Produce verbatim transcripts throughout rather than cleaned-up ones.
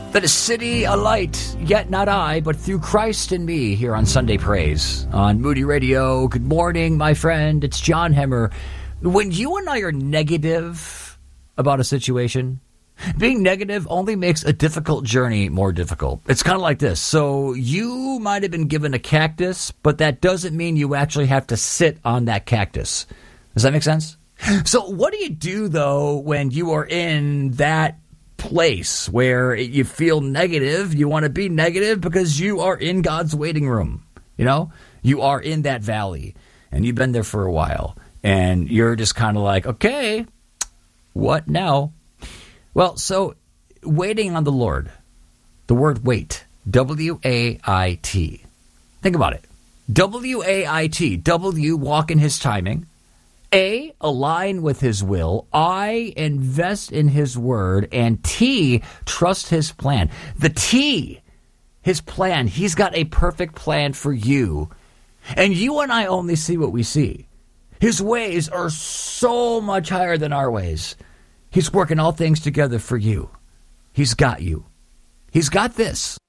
That is City a Light, Yet Not I, but Through Christ in Me, here on Sunday Praise on Moody Radio. Good morning, my friend. It's John Hemmer. When you and I are negative about a situation, being negative only makes a difficult journey more difficult. It's kind of like this. So you might have been given a cactus, but that doesn't mean you actually have to sit on that cactus. Does that make sense? So what do you do, though, when you are in that place where you feel negative? You want to be negative because you are in God's waiting room. You know, you are in that valley and you've been there for a while and you're just kind of like, okay, what now? Well, so waiting on the Lord, the word wait, W A I T. Think about it. W A I T. W, walk in his timing. A, align with his will. I, invest in his word. And T, trust his plan. The T, his plan. He's got a perfect plan for you. And you and I only see what we see. His ways are so much higher than our ways. He's working all things together for you. He's got you. He's got this.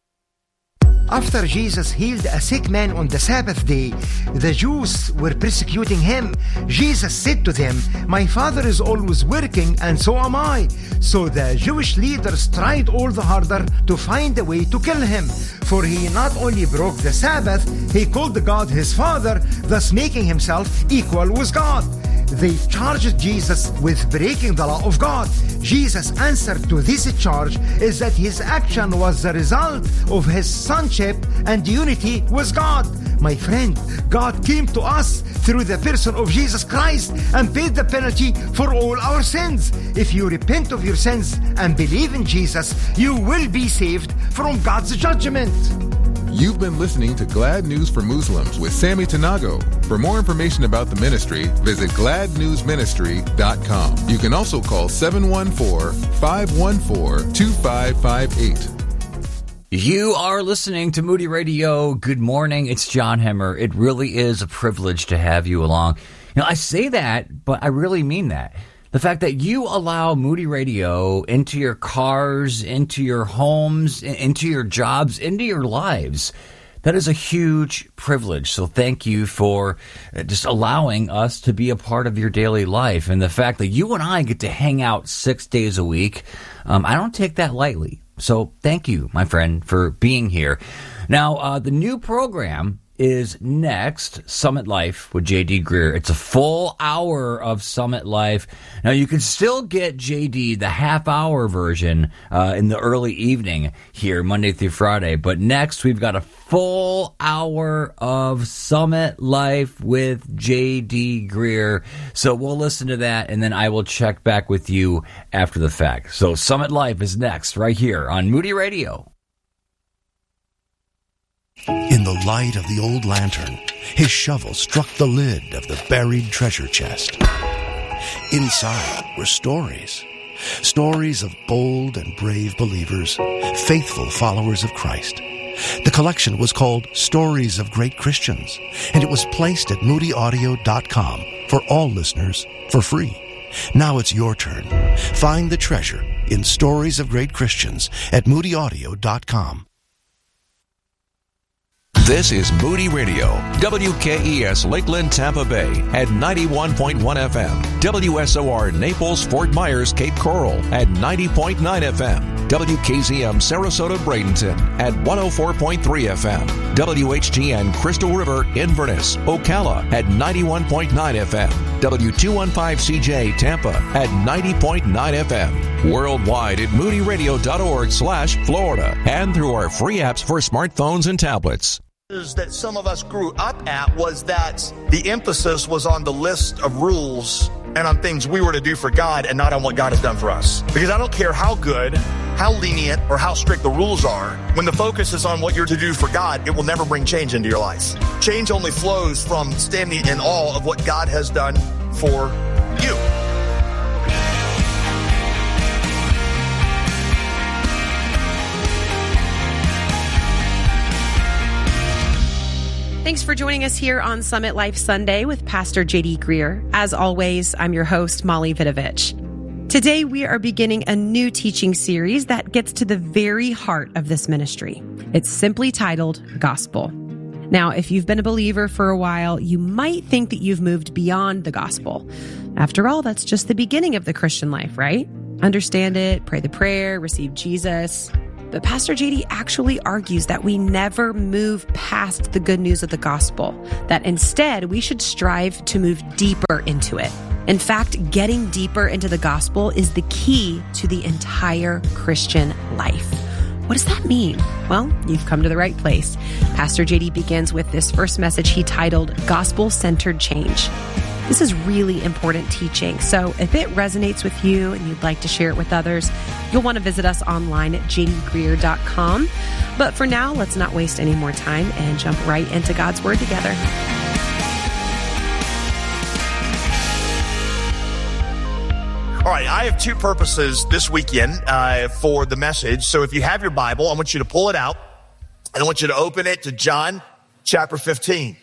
After Jesus healed a sick man on the Sabbath day, the Jews were persecuting him. Jesus said to them, "My Father is always working, and so am I." So the Jewish leaders tried all the harder to find a way to kill him. For he not only broke the Sabbath, he called God his Father, thus making himself equal with God. They charged Jesus with breaking the law of God. Jesus' answer to this charge is that his action was the result of his sonship and unity with God. My friend, God came to us through the person of Jesus Christ and paid the penalty for all our sins. If you repent of your sins and believe in Jesus, you will be saved from God's judgment. You've been listening to Glad News for Muslims with Sammy Tanago. For more information about the ministry, visit glad news ministry dot com. You can also call seven one four, five one four, two five five eight. You are listening to Moody Radio. Good morning. It's John Hemmer. It really is a privilege to have you along. You know, I say that, but I really mean that. The fact that you allow Moody Radio into your cars, into your homes, into your jobs, into your lives, that is a huge privilege. So thank you for just allowing us to be a part of your daily life. And the fact that you and I get to hang out six days a week, um, I don't take that lightly. So thank you, my friend, for being here. Now, uh, the new program is next, Summit Life with J D Greer. It's a full hour of Summit Life. Now, you can still get J D, the half-hour version, uh, in the early evening here, Monday through Friday. But next, we've got a full hour of Summit Life with J D Greer. So we'll listen to that, and then I will check back with you after the fact. So Summit Life is next, right here on Moody Radio. In the light of the old lantern, his shovel struck the lid of the buried treasure chest. Inside were stories. Stories of bold and brave believers, faithful followers of Christ. The collection was called Stories of Great Christians, and it was placed at moody audio dot com for all listeners for free. Now it's your turn. Find the treasure in Stories of Great Christians at moody audio dot com. This is Moody Radio, W K E S Lakeland, Tampa Bay at ninety-one point one F M, W S O R Naples, Fort Myers, Cape Coral at ninety point nine F M, W K Z M Sarasota, Bradenton at one oh four point three F M, W H G N Crystal River, Inverness, Ocala at ninety-one point nine F M, W two fifteen C J Tampa at ninety point nine F M, worldwide at moody radio dot org slash Florida, and through our free apps for smartphones and tablets. That some of us grew up at was that the emphasis was on the list of rules and on things we were to do for God and not on what God has done for us. Because I don't care how good, how lenient, or how strict the rules are, when the focus is on what you're to do for God, it will never bring change into your life. Change only flows from standing in awe of what God has done for you. Thanks for joining us here on Summit Life Sunday with Pastor J D Greer. As always, I'm your host, Molly Vidovich. Today, we are beginning a new teaching series that gets to the very heart of this ministry. It's simply titled Gospel. Now, if you've been a believer for a while, you might think that you've moved beyond the gospel. After all, that's just the beginning of the Christian life, right? Understand it, pray the prayer, receive Jesus. But Pastor J D actually argues that we never move past the good news of the gospel, that instead we should strive to move deeper into it. In fact, getting deeper into the gospel is the key to the entire Christian life. What does that mean? Well, you've come to the right place. Pastor J D begins with this first message he titled Gospel-Centered Change. This is really important teaching, so if it resonates with you and you'd like to share it with others, you'll want to visit us online at j d greer dot com. But for now, let's not waste any more time and jump right into God's Word together. All right, I have two purposes this weekend uh, for the message. So if you have your Bible, I want you to pull it out, and I want you to open it to John chapter fifteen.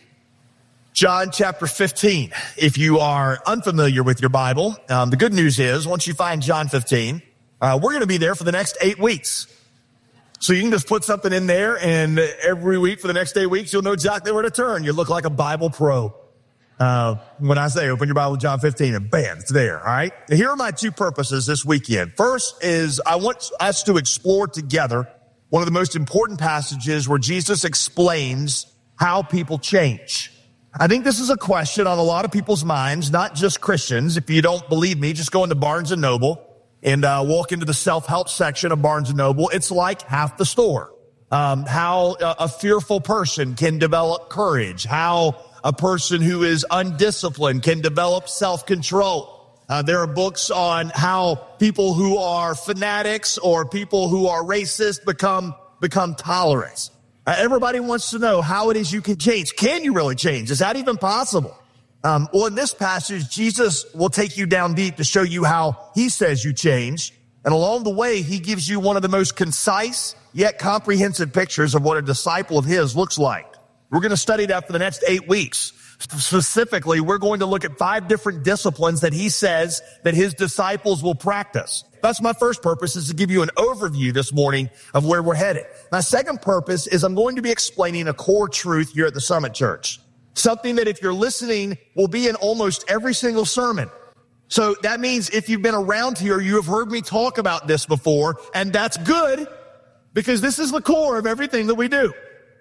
John chapter fifteen. If you are unfamiliar with your Bible, um, the good news is once you find John fifteen, uh, we're going to be there for the next eight weeks. So you can just put something in there, and every week for the next eight weeks, you'll know exactly where to turn. You look like a Bible pro. Uh, when I say open your Bible to John fifteen, and bam, it's there, all right? Here are my two purposes this weekend. First is I want us to explore together one of the most important passages where Jesus explains how people change. I think this is a question on a lot of people's minds, not just Christians. If you don't believe me, just go into Barnes and Noble and uh, walk into the self-help section of Barnes and Noble. It's like half the store. Um, how a, a fearful person can develop courage, how a person who is undisciplined can develop self-control. Uh, there are books on how people who are fanatics or people who are racist become become tolerant. Uh, everybody wants to know how it is you can change. Can you really change? Is that even possible? Um, well, in this passage, Jesus will take you down deep to show you how he says you change. And along the way, he gives you one of the most concise yet comprehensive pictures of what a disciple of his looks like. We're going to study that for the next eight weeks. Specifically, we're going to look at five different disciplines that he says that his disciples will practice. That's my first purpose, is to give you an overview this morning of where we're headed. My second purpose is I'm going to be explaining a core truth here at the Summit Church. Something that if you're listening will be in almost every single sermon. So that means if you've been around here, you have heard me talk about this before, and that's good because this is the core of everything that we do.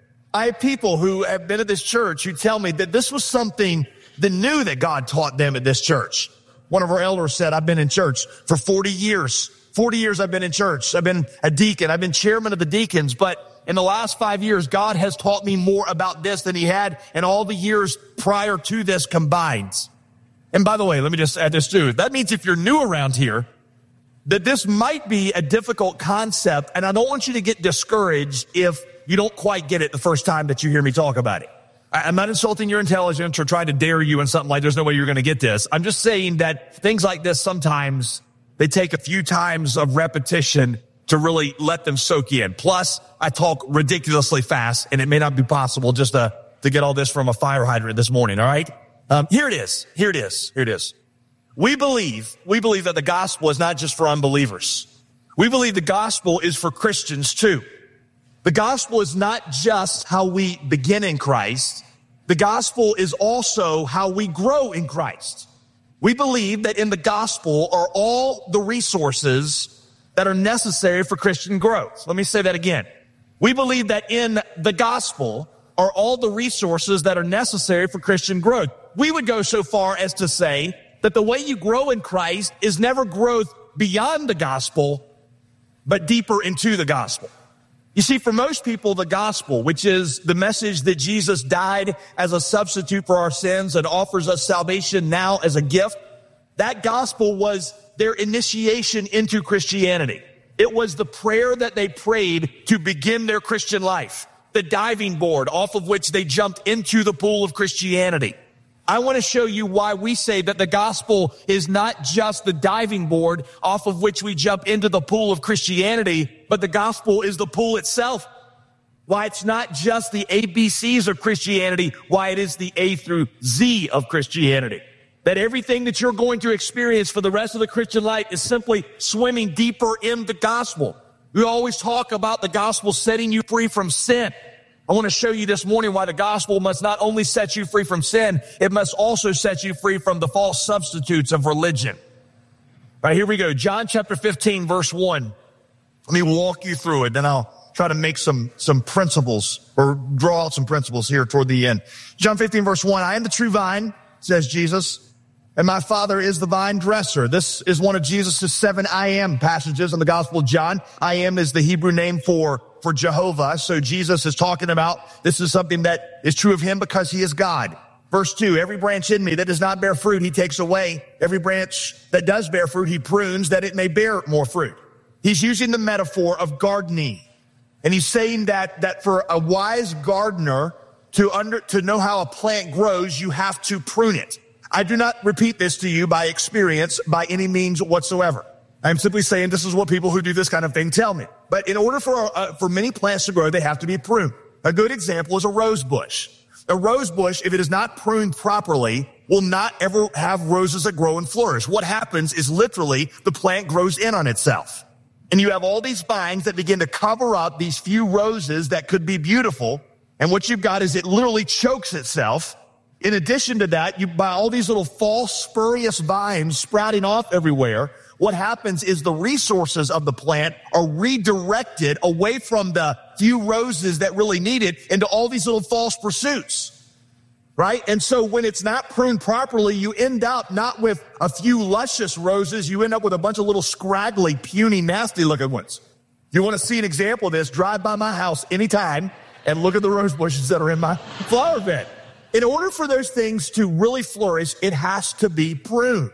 I have people who have been at this church who tell me that this was something that new that God taught them at this church. One of our elders said, I've been in church for forty years. forty years I've been in church. I've been a deacon. I've been chairman of the deacons. But in the last five years, God has taught me more about this than he had in all the years prior to this combined. And by the way, let me just add this too. That means if you're new around here, that this might be a difficult concept. And I don't want you to get discouraged if you don't quite get it the first time that you hear me talk about it. I'm not insulting your intelligence or trying to dare you in something like there's no way you're going to get this. I'm just saying that things like this sometimes they take a few times of repetition to really let them soak in. Plus, I talk ridiculously fast, and it may not be possible just to, to get all this from a fire hydrant this morning, all right? Um, here it is. Here it is. Here it is. We believe, we believe that the gospel is not just for unbelievers. We believe the gospel is for Christians too. The gospel is not just how we begin in Christ. The gospel is also how we grow in Christ. We believe that in the gospel are all the resources that are necessary for Christian growth. Let me say that again. We believe that in the gospel are all the resources that are necessary for Christian growth. We would go so far as to say that the way you grow in Christ is never growth beyond the gospel, but deeper into the gospel. You see, for most people, the gospel, which is the message that Jesus died as a substitute for our sins and offers us salvation now as a gift, that gospel was their initiation into Christianity. It was the prayer that they prayed to begin their Christian life, the diving board off of which they jumped into the pool of Christianity. I want to show you why we say that the gospel is not just the diving board off of which we jump into the pool of Christianity, but the gospel is the pool itself. Why it's not just the A B Cs of Christianity, why it is the A through Z of Christianity. that everything that you're going to experience for the rest of the Christian life is simply swimming deeper in the gospel. We always talk about the gospel setting you free from sin. I want to show you this morning why the gospel must not only set you free from sin, it must also set you free from the false substitutes of religion. All right, here we go. John chapter fifteen, verse one. Let me walk you through it, then I'll try to make some, some principles or draw out some principles here toward the end. John fifteen, verse one, I am the true vine, says Jesus, and my Father is the vine dresser. This is one of Jesus' seven I am passages in the Gospel of John. I am is the Hebrew name for, for Jehovah. So Jesus is talking about this is something that is true of him because he is God. Verse two, every branch in me that does not bear fruit, he takes away. Every branch that does bear fruit, he prunes that it may bear more fruit. He's using the metaphor of gardening. And he's saying that, that for a wise gardener to under, to know how a plant grows, you have to prune it. I do not repeat this to you by experience by any means whatsoever. I'm simply saying this is what people who do this kind of thing tell me. But in order for, uh, for many plants to grow, they have to be pruned. A good example is a rose bush. A rose bush, if it is not pruned properly, will not ever have roses that grow and flourish. What happens is literally the plant grows in on itself. And you have all these vines that begin to cover up these few roses that could be beautiful. And what you've got is it literally chokes itself. In addition to that, you buy all these little false spurious vines sprouting off everywhere. What happens is the resources of the plant are redirected away from the few roses that really need it into all these little false pursuits. Right? And so when it's not pruned properly, you end up not with a few luscious roses, you end up with a bunch of little scraggly, puny, nasty looking ones. If you want to see an example of this, drive by my house anytime and look at the rose bushes that are in my flower bed. In order for those things to really flourish, it has to be pruned.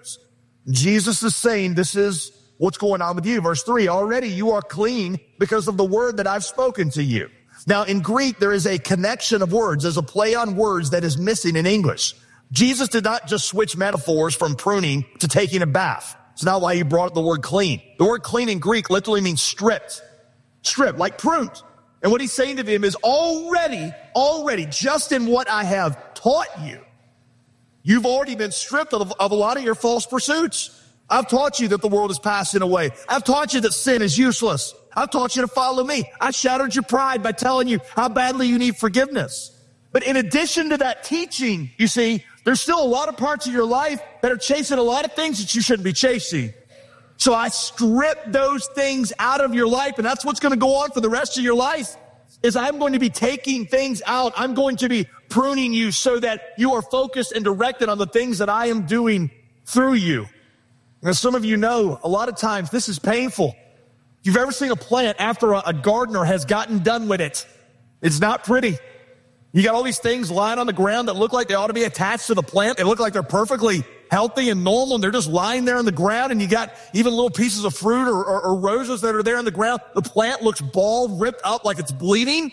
Jesus is saying this is what's going on with you. Verse three, already you are clean because of the word that I've spoken to you. Now, in Greek, there is a connection of words. There's a play on words that is missing in English. Jesus did not just switch metaphors from pruning to taking a bath. It's not why he brought up the word clean. The word clean in Greek literally means stripped. Stripped, like pruned. And what he's saying to them is already, already, just in what I have taught you, you've already been stripped of, of a lot of your false pursuits. I've taught you that the world is passing away. I've taught you that sin is useless. I've taught you to follow me. I shattered your pride by telling you how badly you need forgiveness. But in addition to that teaching, you see, there's still a lot of parts of your life that are chasing a lot of things that you shouldn't be chasing. So I strip those things out of your life, and that's what's going to go on for the rest of your life, is I'm going to be taking things out. I'm going to be pruning you so that you are focused and directed on the things that I am doing through you. And as some of you know, a lot of times this is painful. If you've ever seen a plant after a, a gardener has gotten done with it, it's not pretty. You got all these things lying on the ground that look like they ought to be attached to the plant. They look like they're perfectly healthy and normal, and they're just lying there on the ground, and you got even little pieces of fruit or, or, or roses that are there on the ground. The plant looks bald, ripped up like it's bleeding.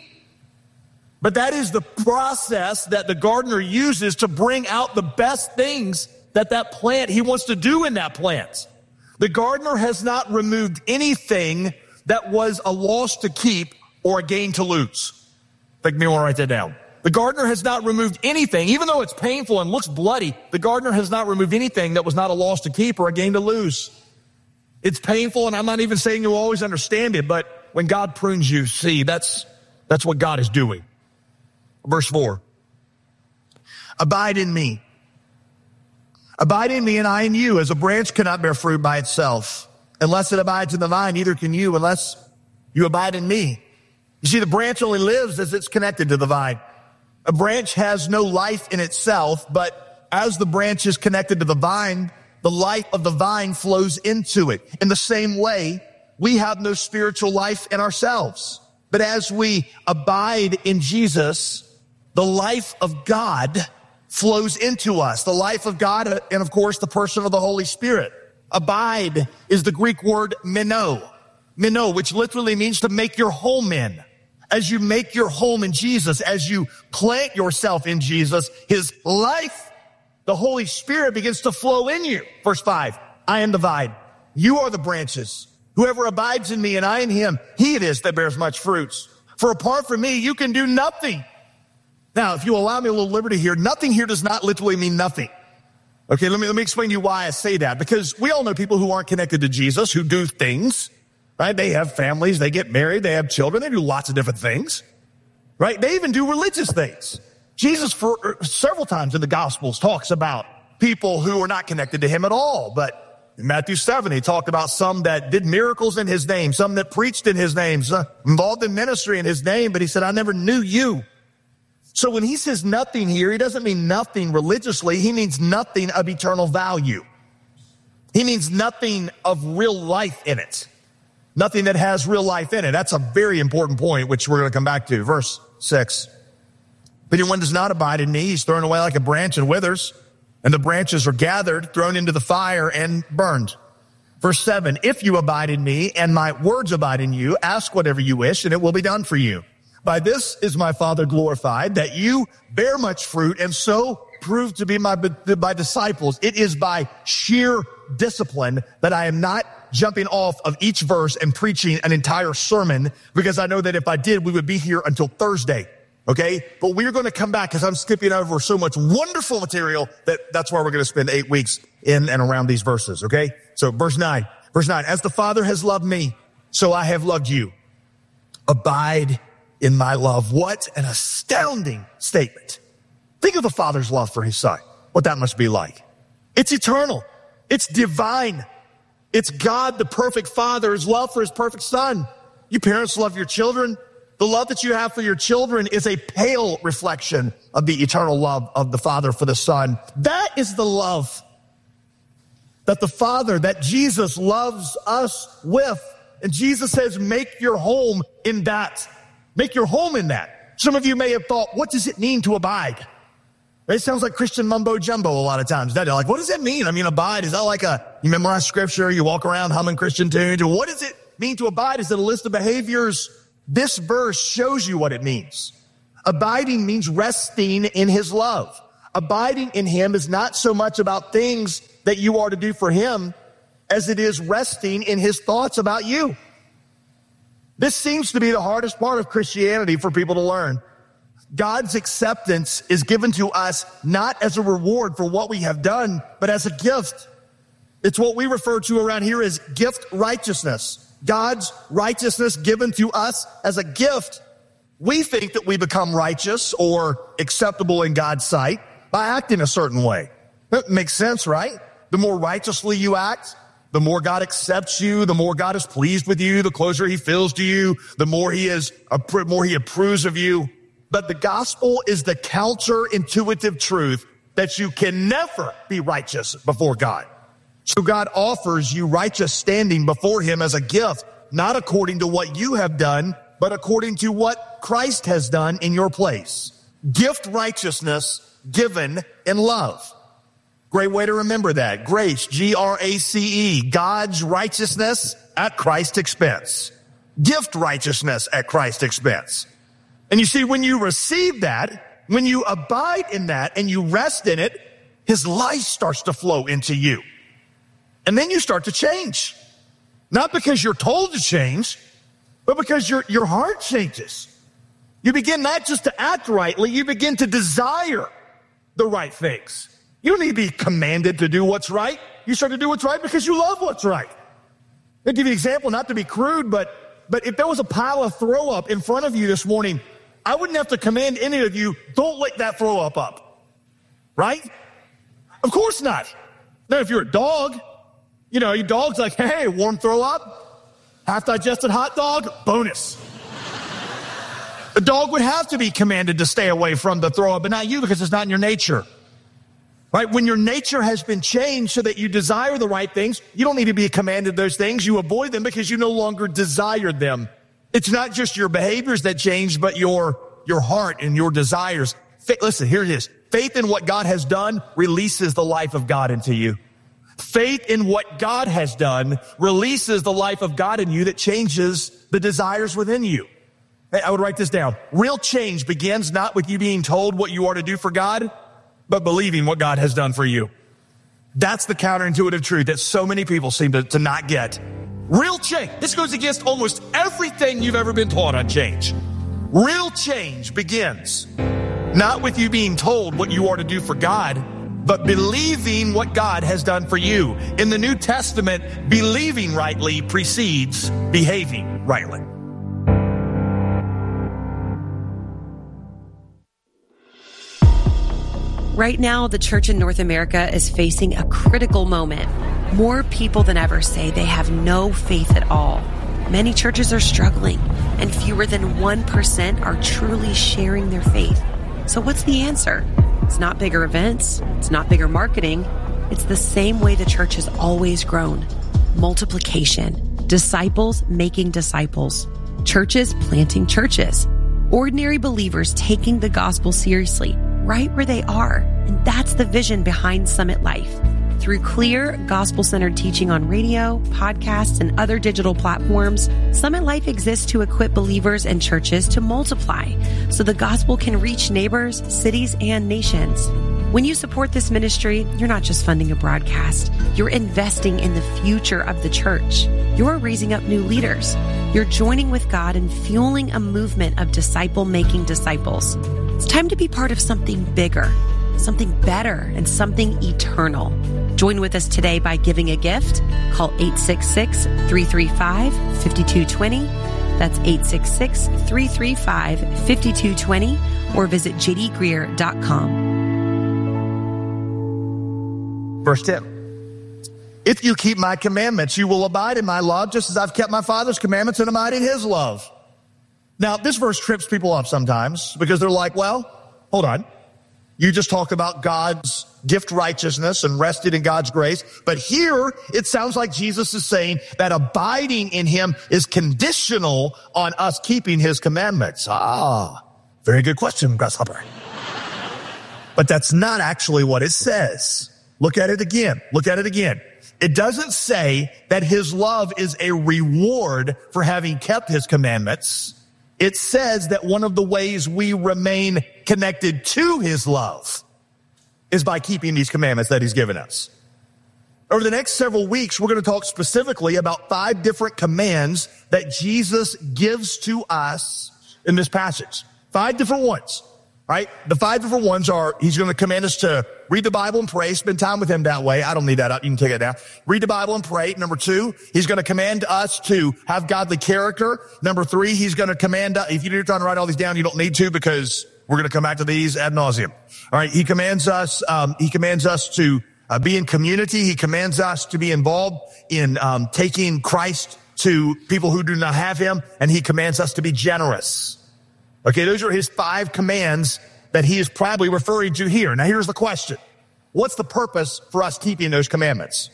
But that is the process that the gardener uses to bring out the best things that that plant, he wants to do in that plant. The gardener has not removed anything that was a loss to keep or a gain to lose. I think me want to write that down. The gardener has not removed anything, even though it's painful and looks bloody, the gardener has not removed anything that was not a loss to keep or a gain to lose. It's painful, and I'm not even saying you'll always understand it, but when God prunes you, see, that's, that's what God is doing. Verse four. Abide in me. Abide in me and I in you, as a branch cannot bear fruit by itself. Unless it abides in the vine, neither can you unless you abide in me. You see, the branch only lives as it's connected to the vine. A branch has no life in itself, but as the branch is connected to the vine, the life of the vine flows into it. In the same way, we have no spiritual life in ourselves. But as we abide in Jesus, the life of God flows into us. The life of God and, of course, the person of the Holy Spirit. Abide is the Greek word meno. Meno, which literally means to make your home in. As you make your home in Jesus, as you plant yourself in Jesus, his life, the Holy Spirit begins to flow in you. Verse five, I am the vine. You are the branches. Whoever abides in me and I in him, he it is that bears much fruits. For apart from me, you can do nothing. Now, if you allow me a little liberty here, nothing here does not literally mean nothing. Okay, let me, let me explain to you why I say that. Because we all know people who aren't connected to Jesus, who do things, right? They have families, they get married, they have children, they do lots of different things, right? They even do religious things. Jesus, for several times in the Gospels, talks about people who are not connected to him at all. But in Matthew seven, he talked about some that did miracles in his name, some that preached in his name, some involved in ministry in his name, but he said, I never knew you. So when he says nothing here, he doesn't mean nothing religiously. He means nothing of eternal value. He means nothing of real life in it. Nothing that has real life in it. That's a very important point, which we're going to come back to. Verse six. If anyone does not abide in me, he's thrown away like a branch and withers, and the branches are gathered, thrown into the fire, and burned. Verse seven. If you abide in me, and my words abide in you, ask whatever you wish, and it will be done for you. By this is my Father glorified, that you bear much fruit and so prove to be my, my disciples. It is by sheer discipline that I am not jumping off of each verse and preaching an entire sermon, because I know that if I did, we would be here until Thursday. Okay? But we're going to come back because I'm skipping over so much wonderful material that that's why we're going to spend eight weeks in and around these verses. Okay? So verse nine, verse nine, as the Father has loved me, so I have loved you. Abide in my love. What an astounding statement. Think of the Father's love for his Son. What that must be like. It's eternal. It's divine. It's God, the perfect Father's love for his perfect Son. You parents love your children. The love that you have for your children is a pale reflection of the eternal love of the Father for the Son. That is the love that the Father, that Jesus loves us with. And Jesus says, make your home in that. Make your home in that. Some of you may have thought, what does it mean to abide? It sounds like Christian mumbo jumbo a lot of times. They're like, what does that mean? I mean, abide, is that like a, you memorize scripture, you walk around humming Christian tunes? What does it mean to abide? Is it a list of behaviors? This verse shows you what it means. Abiding means resting in his love. Abiding in him is not so much about things that you are to do for him as it is resting in his thoughts about you. This seems to be the hardest part of Christianity for people to learn. God's acceptance is given to us not as a reward for what we have done, but as a gift. It's what we refer to around here as gift righteousness. God's righteousness given to us as a gift. We think that we become righteous or acceptable in God's sight by acting a certain way. That makes sense, right? The more righteously you act, the more God accepts you, the more God is pleased with you, the closer he feels to you, the more he is, more he approves of you. But the gospel is the counterintuitive truth that you can never be righteous before God. So God offers you righteous standing before him as a gift, not according to what you have done, but according to what Christ has done in your place. Gift righteousness given in love. Great way to remember that. Grace, G R A C E, God's righteousness at Christ's expense. Gift righteousness at Christ's expense. And you see, when you receive that, when you abide in that and you rest in it, his life starts to flow into you. And then you start to change. Not because you're told to change, but because your, your heart changes. You begin not just to act rightly, you begin to desire the right things. You don't need to be commanded to do what's right. You start to do what's right because you love what's right. I'll give you an example, not to be crude, but, but if there was a pile of throw up in front of you this morning, I wouldn't have to command any of you, don't lick that throw up up. Right? Of course not. Now, if you're a dog, you know, your dog's like, hey, warm throw up, half-digested hot dog, bonus. The dog would have to be commanded to stay away from the throw up, but not you because it's not in your nature. Right? When your nature has been changed so that you desire the right things, you don't need to be commanded those things. You avoid them because you no longer desire them. It's not just your behaviors that change, but your, your heart and your desires. Listen, here it is. Faith in what God has done releases the life of God into you. Faith in what God has done releases the life of God in you that changes the desires within you. Hey, I would write this down. Real change begins not with you being told what you are to do for God, but believing what God has done for you. That's the counterintuitive truth that so many people seem to, to not get. Real change. This goes against almost everything you've ever been taught on change. Real change begins not with you being told what you are to do for God, but believing what God has done for you. In the New Testament, believing rightly precedes behaving rightly. Right now, the church in North America is facing a critical moment. More people than ever say they have no faith at all. Many churches are struggling, and fewer than one percent are truly sharing their faith. So what's the answer? It's not bigger events. It's not bigger marketing. It's the same way the church has always grown. Multiplication. Disciples making disciples. Churches planting churches. Ordinary believers taking the gospel seriously, right where they are. And that's the vision behind Summit Life. Through clear, gospel-centered teaching on radio, podcasts, and other digital platforms, Summit Life exists to equip believers and churches to multiply so the gospel can reach neighbors, cities, and nations. When you support this ministry, you're not just funding a broadcast. You're investing in the future of the church. You're raising up new leaders. You're joining with God and fueling a movement of disciple-making disciples. It's time to be part of something bigger, something better, and something eternal. Join with us today by giving a gift. Call eight six six, three three five, five two two zero. That's eight six six, three three five, five two two zero or visit j d greer dot com. Verse ten. If you keep my commandments, you will abide in my love, just as I've kept my Father's commandments and abide in his love. Now, this verse trips people up sometimes because they're like, well, hold on. You just talked about God's gift righteousness and rested in God's grace. But here it sounds like Jesus is saying that abiding in him is conditional on us keeping his commandments. Ah, very good question, Grasshopper. But that's not actually what it says. Look at it again. Look at it again. It doesn't say that his love is a reward for having kept his commandments. It says that one of the ways we remain connected to his love is by keeping these commandments that he's given us. Over the next several weeks, we're going to talk specifically about five different commands that Jesus gives to us in this passage. Five different ones, right? The five different ones are, he's going to command us to read the Bible and pray, spend time with him that way. I don't need that up. You can take it down. Read the Bible and pray. Number two, he's going to command us to have godly character. Number three, he's going to command us, if you're trying to write all these down, you don't need to because we're going to come back to these ad nauseum. All right. He commands us, um, he commands us to uh, be in community. He commands us to be involved in, um, taking Christ to people who do not have him. And he commands us to be generous. Okay. Those are his five commands that he is probably referring to here. Now, here's the question. What's the purpose for us keeping those commandments?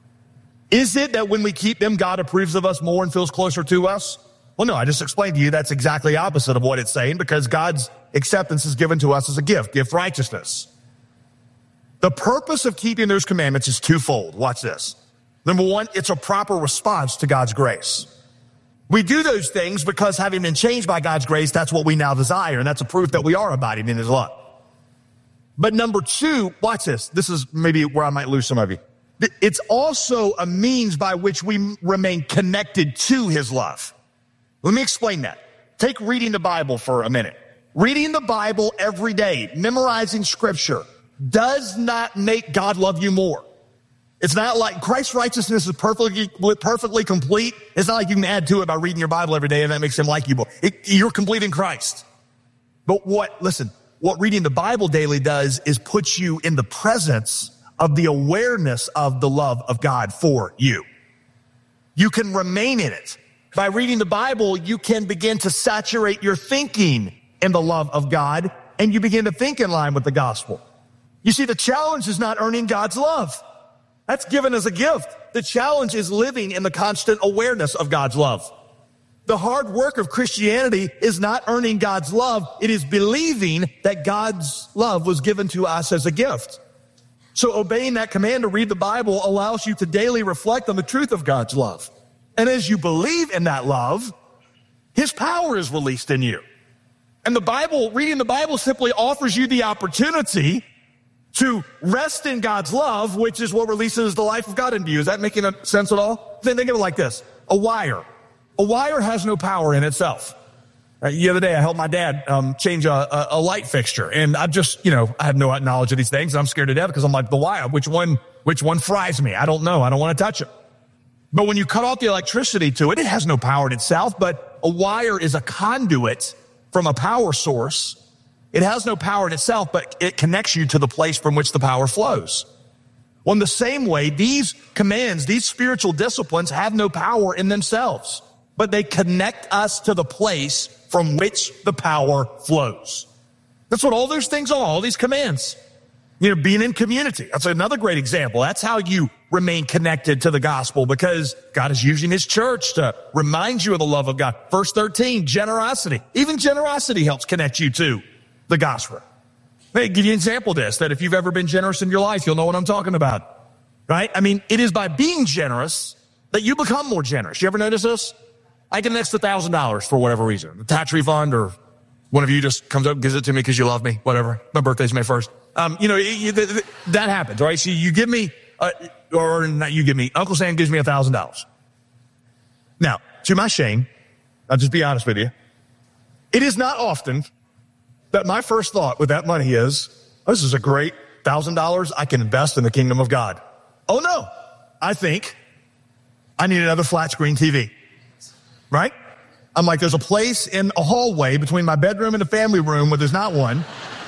Is it that when we keep them, God approves of us more and feels closer to us? Well, no, I just explained to you that's exactly opposite of what it's saying because God's acceptance is given to us as a gift, gift righteousness. The purpose of keeping those commandments is twofold. Watch this. Number one, it's a proper response to God's grace. We do those things because having been changed by God's grace, that's what we now desire. And that's a proof that we are abiding in his love. But number two, watch this. This is maybe where I might lose some of you. It's also a means by which we remain connected to his love. Let me explain that. Take reading the Bible for a minute. Reading the Bible every day, memorizing scripture, does not make God love you more. It's not like Christ's righteousness is perfectly, perfectly complete. It's not like you can add to it by reading your Bible every day and that makes him like you more. It, you're complete in Christ. But what, listen, what reading the Bible daily does is put you in the presence of the awareness of the love of God for you. You can remain in it. By reading the Bible, you can begin to saturate your thinking in the love of God and you begin to think in line with the gospel. You see, the challenge is not earning God's love. That's given as a gift. The challenge is living in the constant awareness of God's love. The hard work of Christianity is not earning God's love. It is believing that God's love was given to us as a gift. So obeying that command to read the Bible allows you to daily reflect on the truth of God's love. And as you believe in that love, his power is released in you. And the Bible, reading the Bible simply offers you the opportunity to rest in God's love, which is what releases the life of God into you. Is that making sense at all? Think of it like this. A wire. A wire has no power in itself. Uh, the other day, I helped my dad um, change a, a, a light fixture, and I just, you know, I have no knowledge of these things, and I'm scared to death because I'm like, the wire, which one, which one fries me? I don't know. I don't want to touch it. But when you cut off the electricity to it, it has no power in itself, but a wire is a conduit from a power source. It has no power in itself, but it connects you to the place from which the power flows. Well, in the same way, these commands, these spiritual disciplines have no power in themselves, but they connect us to the place from which the power flows. That's what all those things are, all these commands. You know, being in community. That's another great example. That's how you remain connected to the gospel, because God is using his church to remind you of the love of God. Verse thirteen, generosity. Even generosity helps connect you to the gospel. Let me give you an example of this, that if you've ever been generous in your life, you'll know what I'm talking about, right? I mean, it is by being generous that you become more generous. You ever notice this? I get an extra one thousand dollars for whatever reason, a tax refund, or one of you just comes up and gives it to me because you love me, whatever. My birthday's May first. Um, you know, it, it, it, that happens, right? So you give me, uh, or not you give me, Uncle Sam gives me one thousand dollars. Now, to my shame, I'll just be honest with you, it is not often that my first thought with that money is, oh, this is a great one thousand dollars I can invest in the kingdom of God. Oh, no. I think I need another flat screen T V. Right? I'm like, there's a place in a hallway between my bedroom and the family room where there's not one.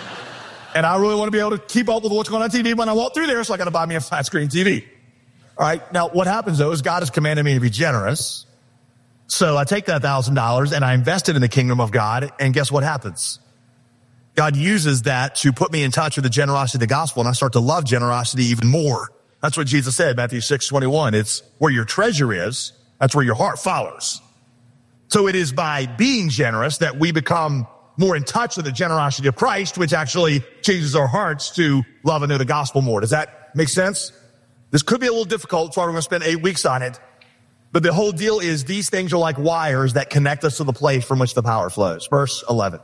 And I really want to be able to keep up with what's going on T V when I walk through there, so I got to buy me a flat screen T V. All right. Now, what happens, though, is God has commanded me to be generous. So I take that one thousand dollars and I invest it in the kingdom of God. And guess what happens? God uses that to put me in touch with the generosity of the gospel, and I start to love generosity even more. That's what Jesus said, Matthew six twenty-one. It's where your treasure is, that's where your heart follows. So it is by being generous that we become more in touch with the generosity of Christ, which actually changes our hearts to love and know the gospel more. Does that make sense? This could be a little difficult, so we're going to spend eight weeks on it. But the whole deal is these things are like wires that connect us to the place from which the power flows. Verse eleven.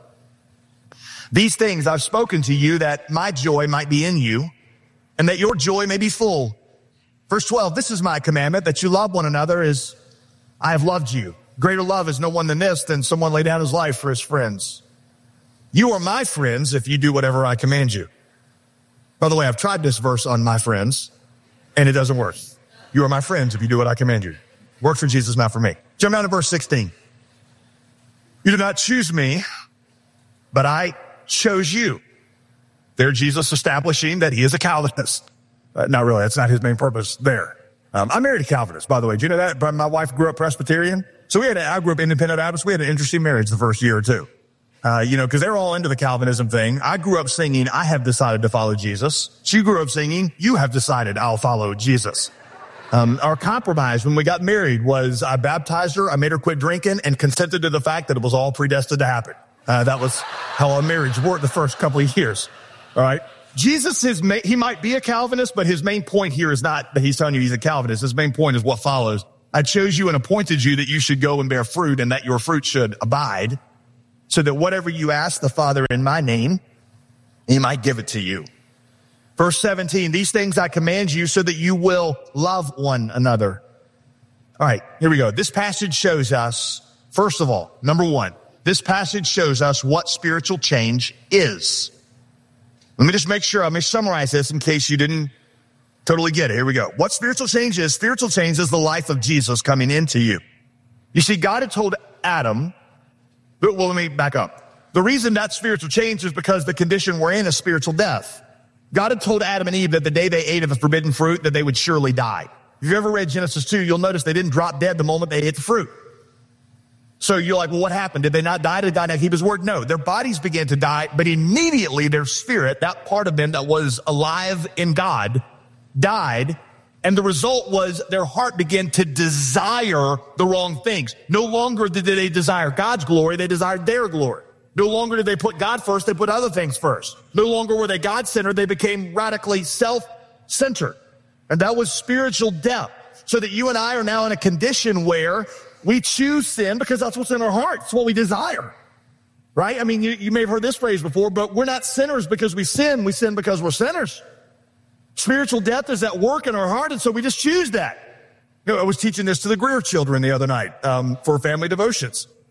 These things I've spoken to you that my joy might be in you and that your joy may be full. Verse twelve, this is my commandment, that you love one another as I have loved you. Greater love is no one than this, than someone lay down his life for his friends. You are my friends if you do whatever I command you. By the way, I've tried this verse on my friends, and it doesn't work. You are my friends if you do what I command you. Works for Jesus, not for me. Jump down to verse sixteen. You did not choose me, but I chose you. There, Jesus establishing that he is a Calvinist. Uh, not really. That's not his main purpose there. Um, I married a Calvinist, by the way. Do you know that? My wife grew up Presbyterian. So we had, a, I grew up independent Baptist. We had an interesting marriage the first year or two. Uh, you know, cause they're all into the Calvinism thing. I grew up singing, I have decided to follow Jesus. She grew up singing, you have decided I'll follow Jesus. Um, our compromise when we got married was I baptized her, I made her quit drinking, and consented to the fact that it was all predestined to happen. Uh, that was how our marriage worked the first couple of years. All right. Jesus is, he might be a Calvinist, but his main point here is not that he's telling you he's a Calvinist. His main point is what follows. I chose you and appointed you that you should go and bear fruit and that your fruit should abide, so that whatever you ask the Father in my name, he might give it to you. Verse seventeen, these things I command you so that you will love one another. All right, here we go. This passage shows us, first of all, number one, this passage shows us what spiritual change is. Let me just make sure, let me summarize this in case you didn't totally get it. Here we go. What spiritual change is? Spiritual change is the life of Jesus coming into you. You see, God had told Adam, but well, let me back up. The reason that's spiritual change is because the condition we're in is spiritual death. God had told Adam and Eve that the day they ate of the forbidden fruit, that they would surely die. If you've ever read Genesis two, you'll notice they didn't drop dead the moment they ate the fruit. So you're like, well, what happened? Did they not die? Did God not keep his word? No, their bodies began to die, but immediately their spirit, that part of them that was alive in God, died. And the result was their heart began to desire the wrong things. No longer did they desire God's glory, they desired their glory. No longer did they put God first, they put other things first. No longer were they God-centered, they became radically self-centered. And that was spiritual death. So that you and I are now in a condition where we choose sin because that's what's in our hearts. It's what we desire. Right? I mean, you, you may have heard this phrase before, but we're not sinners because we sin. We sin because we're sinners. Spiritual death is at work in our heart, and so we just choose that. You know, I was teaching this to the Greer children the other night um, for family devotions.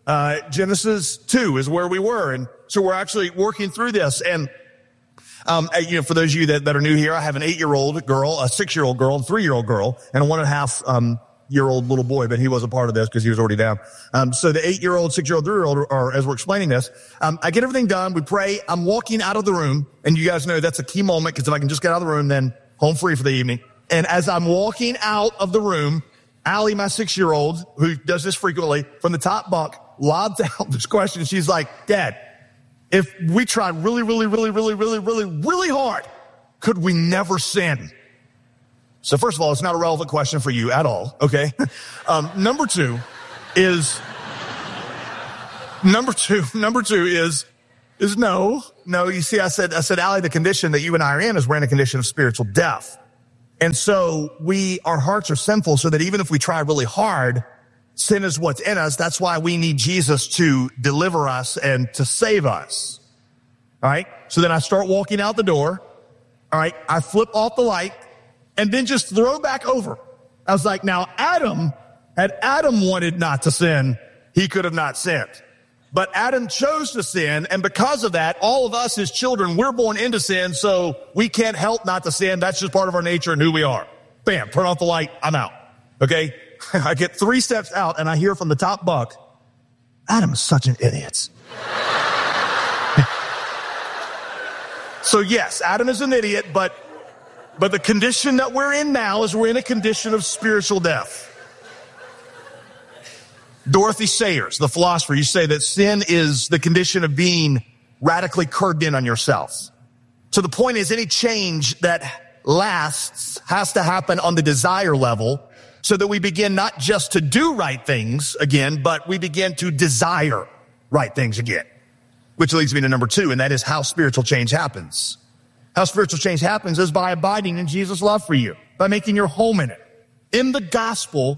Uh, Genesis two is where we were. And so we're actually working through this. And, um, you know, for those of you that, that are new here, I have an eight-year-old girl, a six-year-old girl, a three-year-old girl, and a one and a half, um, year old little boy, but he was a part of this because he was already down. Um, so the eight-year-old, six-year-old, three-year-old are, are, as we're explaining this, um, I get everything done. We pray. I'm walking out of the room, and you guys know that's a key moment because if I can just get out of the room, then home free for the evening. And as I'm walking out of the room, Allie, my six-year-old, who does this frequently, from the top bunk, lobs out this question. She's like, Dad, if we tried really, really, really, really, really, really, really hard, could we never sin? So first of all, it's not a relevant question for you at all, okay? Um, number two is, number two, number two is, is no, no, you see, I said, I said, Allie, the condition that you and I are in is we're in a condition of spiritual death. And so we, our hearts are sinful so that even if we try really hard, sin is what's in us. That's why we need Jesus to deliver us and to save us. All right. So then I start walking out the door. All right. I flip off the light and then just throw back over. I was like, now Adam, had Adam wanted not to sin, he could have not sinned. But Adam chose to sin, and because of that, all of us as children, we're born into sin, so we can't help not to sin. That's just part of our nature and who we are. Bam, turn off the light, I'm out. Okay? I get three steps out, and I hear from the top bunk, Adam is such an idiot. So yes, Adam is an idiot, but But the condition that we're in now is we're in a condition of spiritual death. Dorothy Sayers, the philosopher, you say that sin is the condition of being radically curved in on yourself. So the point is any change that lasts has to happen on the desire level so that we begin not just to do right things again, but we begin to desire right things again, which leads me to number two, and that is how spiritual change happens. How spiritual change happens is by abiding in Jesus' love for you, by making your home in it. In the gospel,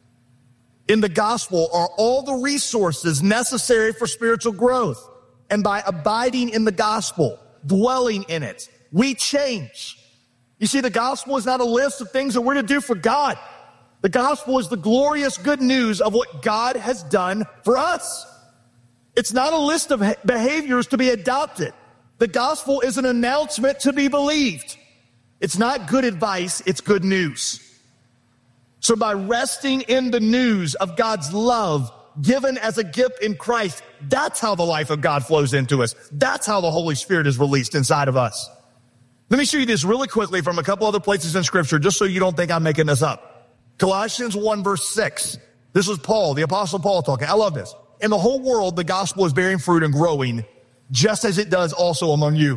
in the gospel are all the resources necessary for spiritual growth. And by abiding in the gospel, dwelling in it, we change. You see, the gospel is not a list of things that we're to do for God. The gospel is the glorious good news of what God has done for us. It's not a list of behaviors to be adopted. The gospel is an announcement to be believed. It's not good advice, it's good news. So by resting in the news of God's love given as a gift in Christ, that's how the life of God flows into us. That's how the Holy Spirit is released inside of us. Let me show you this really quickly from a couple other places in Scripture, just so you don't think I'm making this up. Colossians one verse six. This is Paul, the Apostle Paul talking. I love this. In the whole world, the gospel is bearing fruit and growing, just as it does also among you.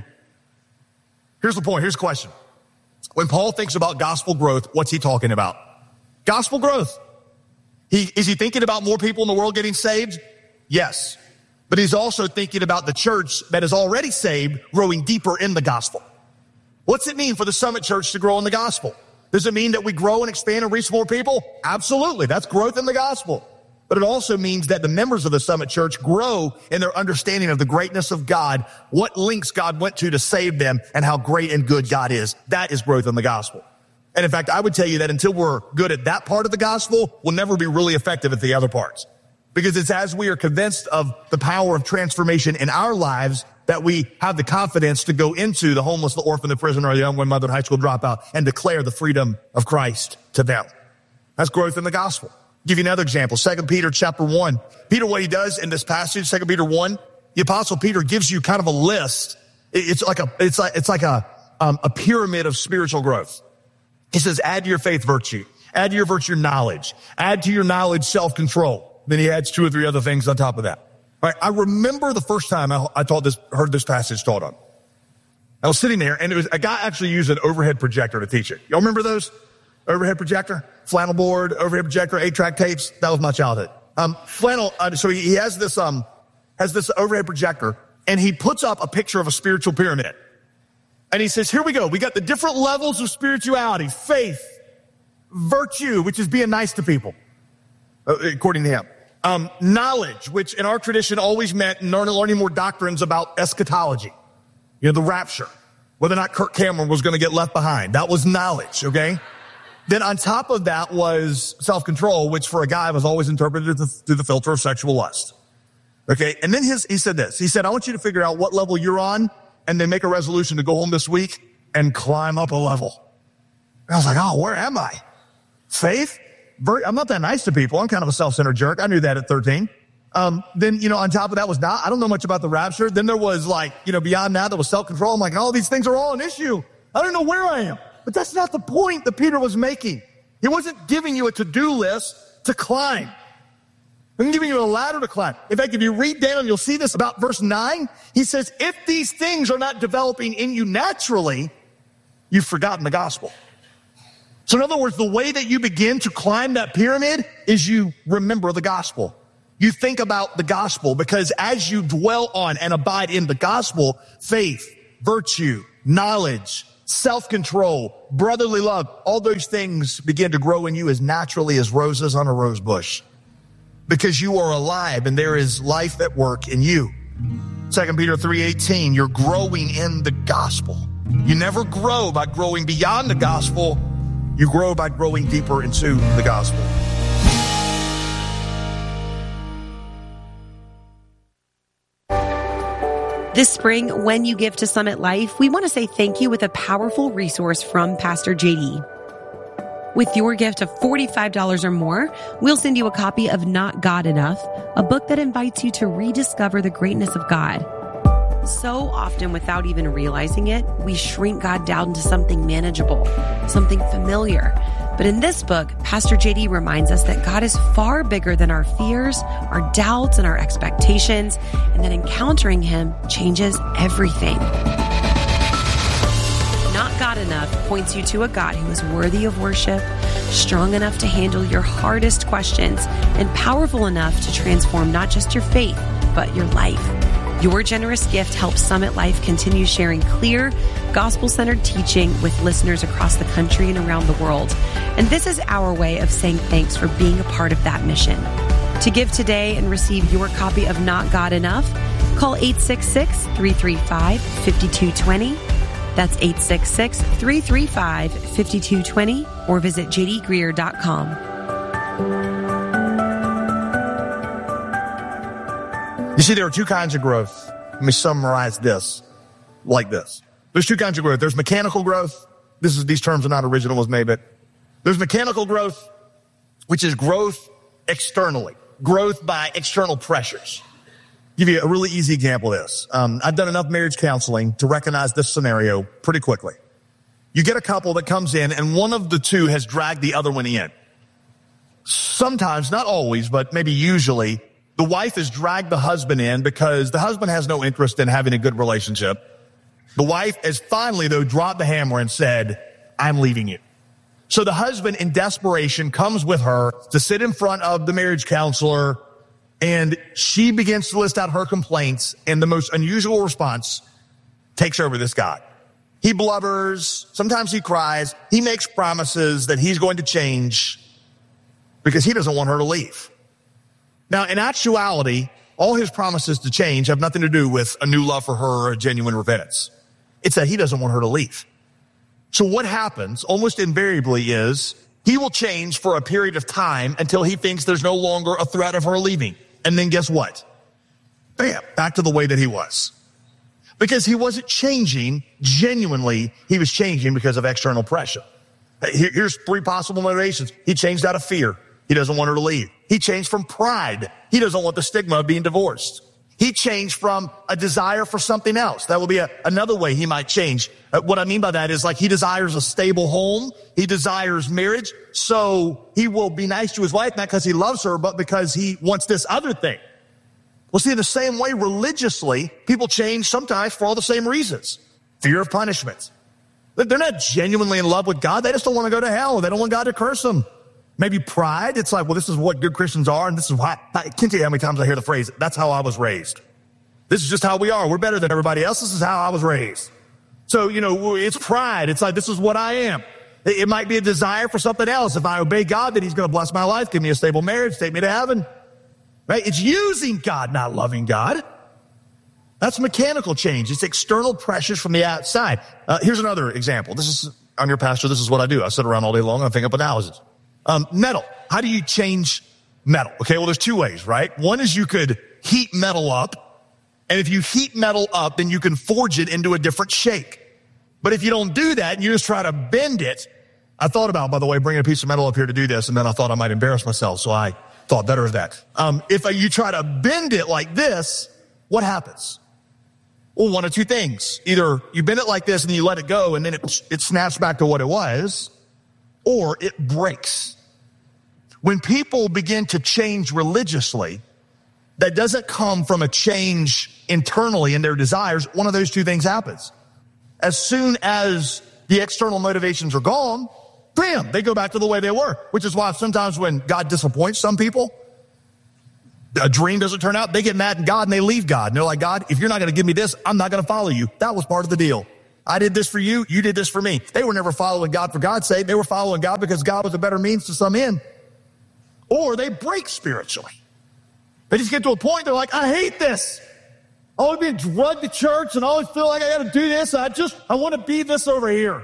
Here's the point. Here's the question. When Paul thinks about gospel growth, what's he talking about? Gospel growth. He, is he thinking about more people in the world getting saved? Yes. But he's also thinking about the church that is already saved growing deeper in the gospel. What's it mean for the Summit Church to grow in the gospel? Does it mean that we grow and expand and reach more people? Absolutely. That's growth in the gospel. But it also means that the members of the Summit Church grow in their understanding of the greatness of God, what links God went to to save them, and how great and good God is. That is growth in the gospel. And in fact, I would tell you that until we're good at that part of the gospel, we'll never be really effective at the other parts. Because it's as we are convinced of the power of transformation in our lives that we have the confidence to go into the homeless, the orphan, the prisoner, the young mother, high school dropout, and declare the freedom of Christ to them. That's growth in the gospel. Give you another example. Second Peter chapter one. Peter, what he does in this passage, Second Peter one, the Apostle Peter gives you kind of a list. It's like a, it's like, it's like a, um, a pyramid of spiritual growth. He says, add to your faith virtue, add to your virtue knowledge, add to your knowledge self-control. Then he adds two or three other things on top of that. All right. I remember the first time I, I taught this, heard this passage taught on. I was sitting there and it was a guy actually used an overhead projector to teach it. Y'all remember those? Overhead projector, flannel board, overhead projector, eight-track tapes. That was my childhood. Um, flannel. Uh, so he, he has this, um, has this overhead projector, and he puts up a picture of a spiritual pyramid. And he says, "Here we go. We got the different levels of spirituality: faith, virtue, which is being nice to people, according to him; um, knowledge, which in our tradition always meant learning more doctrines about eschatology, you know, the rapture, whether or not Kirk Cameron was going to get left behind. That was knowledge. Okay." Then on top of that was self-control, which for a guy was always interpreted through the filter of sexual lust. Okay. And then his, he said this, he said, I want you to figure out what level you're on and then make a resolution to go home this week and climb up a level. And I was like, oh, where am I? Faith? I'm not that nice to people. I'm kind of a self-centered jerk. I knew that at thirteen. Um, then, you know, on top of that was not, I don't know much about the rapture. Then there was like, you know, beyond that, there was self-control. I'm like, all these things are all an issue. I don't know where I am. But that's not the point that Peter was making. He wasn't giving you a to-do list to climb. I'm giving you a ladder to climb. In fact, if you read down, you'll see this about verse nine. He says, if these things are not developing in you naturally, you've forgotten the gospel. So in other words, the way that you begin to climb that pyramid is you remember the gospel. You think about the gospel, because as you dwell on and abide in the gospel, faith, virtue, knowledge, self-control, brotherly love, all those things begin to grow in you as naturally as roses on a rose bush. Because you are alive and there is life at work in you. Second Peter three eighteen, you're growing in the gospel. You never grow by growing beyond the gospel. You grow by growing deeper into the gospel. This spring, when you give to Summit Life, we want to say thank you with a powerful resource from Pastor J D. With your gift of forty-five dollars or more, we'll send you a copy of Not God Enough, a book that invites you to rediscover the greatness of God. So often, without even realizing it, we shrink God down to something manageable, something familiar. But in this book, Pastor J D reminds us that God is far bigger than our fears, our doubts, and our expectations, and that encountering Him changes everything. Not God Enough points you to a God who is worthy of worship, strong enough to handle your hardest questions, and powerful enough to transform not just your faith, but your life. Your generous gift helps Summit Life continue sharing clear, gospel-centered teaching with listeners across the country and around the world. And this is our way of saying thanks for being a part of that mission. To give today and receive your copy of Not God Enough, call eight six six, three three five, five two two zero. That's eight six six, three three five, five two two zero, or visit j d greer dot com. You see, there are two kinds of growth. Let me summarize this like this. There's two kinds of growth. There's mechanical growth. This is, these terms are not original with me, but there's mechanical growth, which is growth externally, growth by external pressures. I'll give you a really easy example of this. Um, I've done enough marriage counseling to recognize this scenario pretty quickly. You get a couple that comes in and one of the two has dragged the other one in. Sometimes, not always, but maybe usually, the wife has dragged the husband in because the husband has no interest in having a good relationship. The wife has finally, though, dropped the hammer and said, I'm leaving you. So the husband, in desperation, comes with her to sit in front of the marriage counselor, and she begins to list out her complaints, and the most unusual response takes over this guy. He blubbers. Sometimes he cries. He makes promises that he's going to change because he doesn't want her to leave. Now, in actuality, all his promises to change have nothing to do with a new love for her or a genuine repentance. It's that he doesn't want her to leave. So what happens almost invariably is he will change for a period of time until he thinks there's no longer a threat of her leaving. And then guess what? Bam, back to the way that he was. Because he wasn't changing genuinely, he was changing because of external pressure. Here's three possible motivations. He changed out of fear. He doesn't want her to leave. He changed from pride. He doesn't want the stigma of being divorced. He changed from a desire for something else. That will be a, another way he might change. Uh, what I mean by that is like he desires a stable home. He desires marriage. So he will be nice to his wife, not because he loves her, but because he wants this other thing. Well, see, in the same way, religiously, people change sometimes for all the same reasons. Fear of punishment. They're not genuinely in love with God. They just don't want to go to hell. They don't want God to curse them. Maybe pride. It's like, well, this is what good Christians are, and this is why. I can't tell you how many times I hear the phrase, that's how I was raised. This is just how we are. We're better than everybody else. This is how I was raised. So, you know, it's pride. It's like, this is what I am. It might be a desire for something else. If I obey God, then he's going to bless my life, give me a stable marriage, take me to heaven. Right? It's using God, not loving God. That's mechanical change. It's external pressures from the outside. Uh, here's another example. This is, I'm your pastor. This is what I do. I sit around all day long and I think up analysis. Um, metal. How do you change metal? Okay, well, there's two ways, right? One is you could heat metal up. And if you heat metal up, then you can forge it into a different shape. But if you don't do that and you just try to bend it, I thought about, by the way, bringing a piece of metal up here to do this, and then I thought I might embarrass myself, so I thought better of that. Um, if you try to bend it like this, what happens? Well, one of two things. Either you bend it like this and you let it go and then it, it snaps back to what it was, or it breaks. When people begin to change religiously, that doesn't come from a change internally in their desires. One of those two things happens. As soon as the external motivations are gone, bam, they go back to the way they were, which is why sometimes when God disappoints some people, a dream doesn't turn out, they get mad at God and they leave God. And they're like, God, if you're not going to give me this, I'm not going to follow you. That was part of the deal. I did this for you. You did this for me. They were never following God for God's sake. They were following God because God was a better means to some end. Or they break spiritually. They just get to a point, they're like, I hate this. I always being drugged to church and I always feel like I got to do this. I just, I want to be this over here.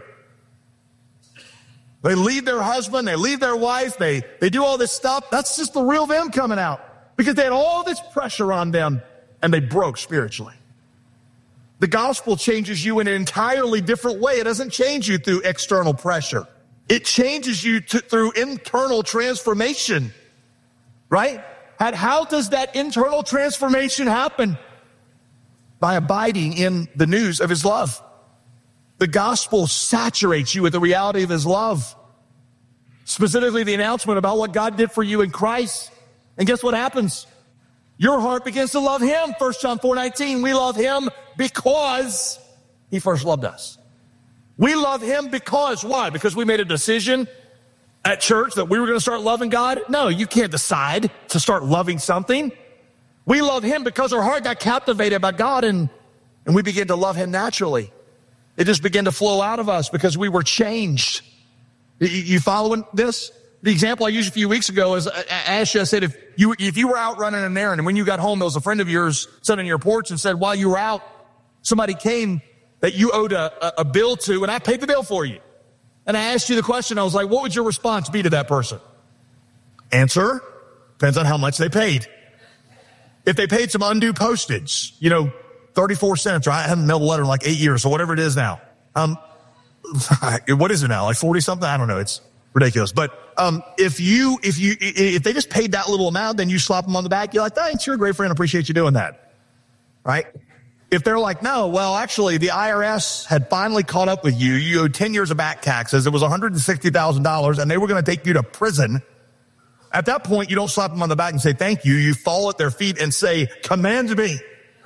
They leave their husband, they leave their wife, they, they do all this stuff. That's just the real them coming out because they had all this pressure on them and they broke spiritually. The gospel changes you in an entirely different way. It doesn't change you through external pressure. It changes you to, through internal transformation, right? And how does that internal transformation happen? By abiding in the news of his love. The gospel saturates you with the reality of his love. Specifically, the announcement about what God did for you in Christ. And guess what happens? Your heart begins to love him. First John four nineteen, we love him because he first loved us. We love him because, why? Because we made a decision at church that we were going to start loving God? No, you can't decide to start loving something. We love him because our heart got captivated by God and, and we began to love him naturally. It just began to flow out of us because we were changed. You, you following this? The example I used a few weeks ago is, I asked you, I said, if you, if you were out running an errand and when you got home, there was a friend of yours sitting on your porch and said, while you were out, somebody came that you owed a, a, a bill to and I paid the bill for you. And I asked you the question, I was like, what would your response be to that person? Answer, depends on how much they paid. If they paid some undue postage, you know, thirty-four cents, or I haven't mailed a letter in like eight years, so whatever it is now. Um, what is it now? Like forty something? I don't know. It's ridiculous. But, um, if you, if you, if they just paid that little amount, then you slap them on the back. You're like, thanks, you're a great friend. Appreciate you doing that. Right? If they're like, no, well, actually the I R S had finally caught up with you. You owed ten years of back taxes. It was one hundred sixty thousand dollars and they were going to take you to prison. At that point, you don't slap them on the back and say, thank you. You fall at their feet and say, command me.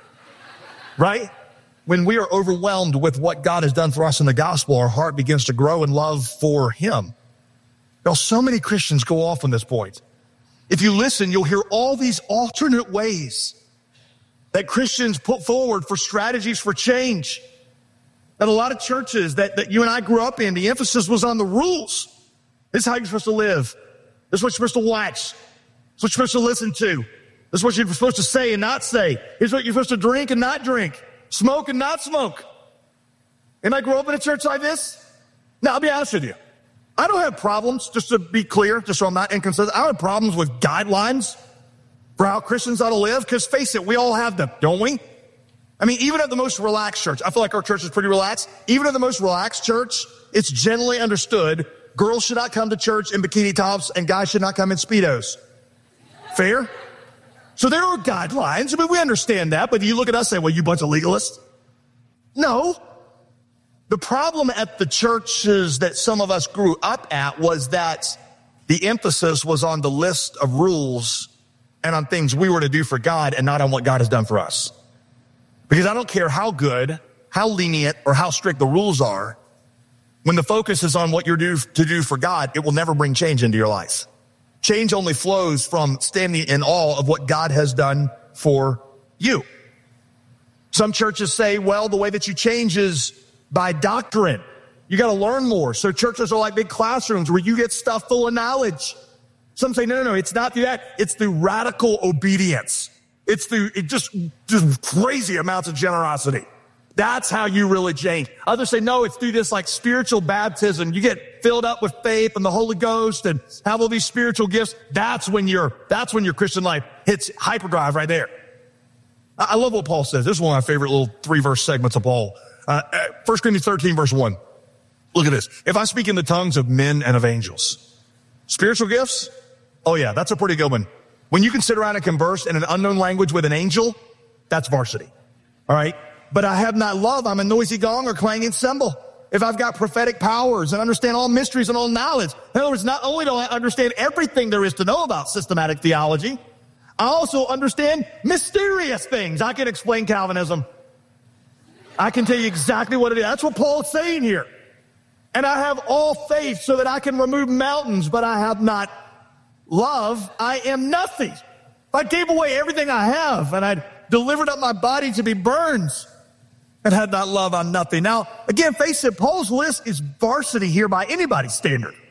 Right? When we are overwhelmed with what God has done for us in the gospel, our heart begins to grow in love for him. Now, so many Christians go off on this point. If you listen, you'll hear all these alternate ways that Christians put forward for strategies for change. That a lot of churches that, that you and I grew up in, the emphasis was on the rules. This is how you're supposed to live. This is what you're supposed to watch. This is what you're supposed to listen to. This is what you're supposed to say and not say. Here's what you're supposed to drink and not drink. Smoke and not smoke. And I grew up in a church like this. Now, I'll be honest with you. I don't have problems, just to be clear, just so I'm not inconsistent. I don't have problems with guidelines for how Christians ought to live. Because face it, we all have them, don't we? I mean, even at the most relaxed church, I feel like our church is pretty relaxed. Even at the most relaxed church, it's generally understood girls should not come to church in bikini tops and guys should not come in Speedos. Fair? So there are guidelines. I mean, we understand that, but you look at us and say, well, you bunch of legalists. No. The problem at the churches that some of us grew up at was that the emphasis was on the list of rules and on things we were to do for God and not on what God has done for us. Because I don't care how good, how lenient, or how strict the rules are, when the focus is on what you're due to do for God, it will never bring change into your life. Change only flows from standing in awe of what God has done for you. Some churches say, well, the way that you change is by doctrine. You got to learn more. So churches are like big classrooms where you get stuff full of knowledge. Some say, no, no, no, it's not through that. It's through radical obedience. It's through it just, just crazy amounts of generosity. That's how you really change. Others say, no, it's through this like spiritual baptism. You get filled up with faith and the Holy Ghost and have all these spiritual gifts. That's when your, that's when your Christian life hits hyperdrive right there. I love what Paul says. This is one of my favorite little three-verse segments of Paul. Uh, First Corinthians thirteen, verse one. Look at this. If I speak in the tongues of men and of angels. Spiritual gifts? Oh, yeah, that's a pretty good one. When you can sit around and converse in an unknown language with an angel, that's varsity. All right? But I have not love. I'm a noisy gong or clanging cymbal. If I've got prophetic powers and understand all mysteries and all knowledge. In other words, not only do I understand everything there is to know about systematic theology, I also understand mysterious things. I can explain Calvinism. I can tell you exactly what it is. That's what Paul's saying here. And I have all faith so that I can remove mountains, but I have not love. I am nothing. If I gave away everything I have and I'd delivered up my body to be burned and had not love, I'm nothing. Now, again, face it, Paul's list is varsity here by anybody's standard.